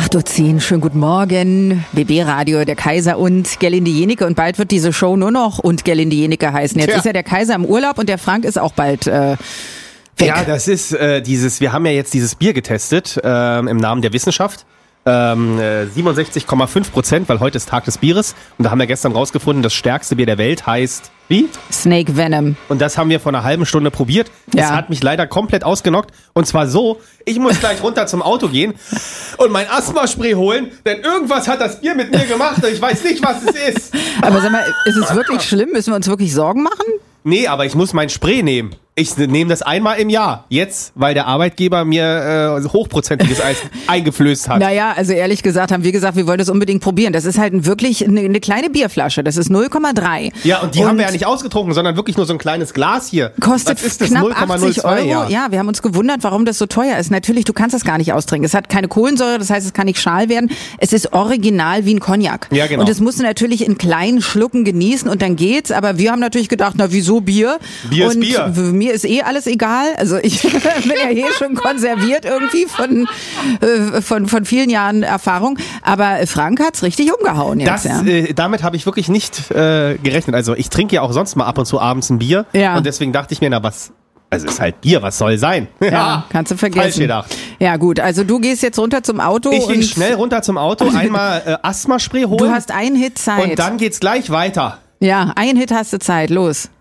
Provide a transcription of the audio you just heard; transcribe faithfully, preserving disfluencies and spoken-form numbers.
acht Uhr zehn, schönen guten Morgen. B B-Radio, der Kaiser und Gerlinde Jenike. Und bald wird diese Show nur noch und Gerlinde Jenike heißen. Jetzt Tja. ist ja der Kaiser im Urlaub und der Frank ist auch bald äh, weg. Ja, das ist äh, dieses, wir haben ja jetzt dieses Bier getestet ähm, im Namen der Wissenschaft. Ähm, äh, siebenundsechzig Komma fünf Prozent, weil heute ist Tag des Bieres. Und da haben wir gestern rausgefunden, das stärkste Bier der Welt heißt, wie? Snake Venom. Und das haben wir vor einer halben Stunde probiert. Ja. Das hat mich leider komplett ausgenockt. Und zwar so, ich muss gleich runter zum Auto gehen und mein Asthma-Spray holen, denn irgendwas hat das Bier mit mir gemacht und ich weiß nicht, was es ist. Aber sag mal, ist es wirklich schlimm? Müssen wir uns wirklich Sorgen machen? Nee, aber ich muss mein Spray nehmen. Ich nehme das einmal im Jahr. Jetzt, weil der Arbeitgeber mir äh, hochprozentiges Eis eingeflößt hat. Naja, also ehrlich gesagt haben wir gesagt, wir wollen das unbedingt probieren. Das ist halt ein wirklich eine, eine kleine Bierflasche. Das ist null Komma drei. Ja, und die und haben wir ja nicht ausgetrunken, sondern wirklich nur so ein kleines Glas hier. Kostet Was ist das? knapp null Komma null achtzig zwei, Euro. ja. Ja, wir haben uns gewundert, warum das so teuer ist. Natürlich, du kannst das gar nicht austrinken. Es hat keine Kohlensäure, das heißt, es kann nicht schal werden. Es ist original wie ein Cognac. Ja, genau. Und das musst du natürlich in kleinen Schlucken genießen und dann geht's. Aber wir haben natürlich gedacht, na wieso Bier? Bier ist und Bier. Mir ist eh alles egal. Also ich bin ja hier schon konserviert irgendwie von, äh, von, von vielen Jahren Erfahrung. Aber Frank hat's richtig umgehauen jetzt. Das, ja. äh, damit habe ich wirklich nicht äh, gerechnet. Also ich trinke ja auch sonst mal ab und zu abends ein Bier. Ja. Und deswegen dachte ich mir, na was, also ist halt Bier, was soll sein? Ja, kannst du vergessen. Falsch gedacht. Ja gut, also du gehst jetzt runter zum Auto. Ich gehe und schnell runter zum Auto, einmal äh, Asthma-Spray holen. Du hast einen Hit Zeit. Und dann geht's gleich weiter. Ja, ein Hit hast du Zeit, los.